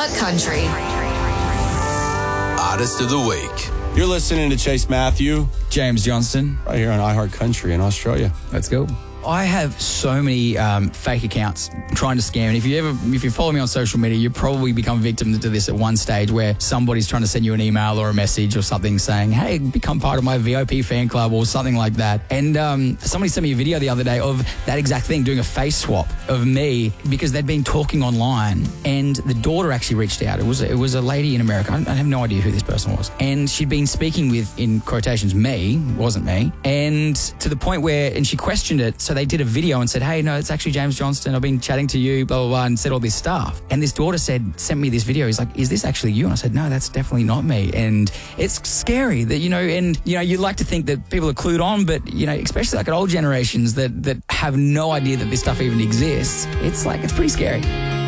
iHeart Country. Artist of the Week. You're listening to Chase Matthew, James Johnston, right here on iHeart Country in Australia. Let's go. I have so many fake accounts trying to scam. And if you follow me on social media, you probably become victim to this at one stage where somebody's trying to send you an email or a message or something saying, hey, become part of my VIP fan club or something like that. And somebody sent me a video the other day of that exact thing, doing a face swap of me because they'd been talking online and the daughter actually reached out. It was a lady in America. I have no idea who this person was. And she'd been speaking with, in quotations, me, wasn't me. And to the point where, and she questioned it. So they did a video and said, hey, no, it's actually James Johnston. I've been chatting to you, blah, blah, blah, and said all this stuff. And this daughter sent me this video. He's like, is this actually you? And I said, no, that's definitely not me. And it's scary that, you like to think that people are clued on, but, especially like at old generations that have no idea that this stuff even exists. It's pretty scary.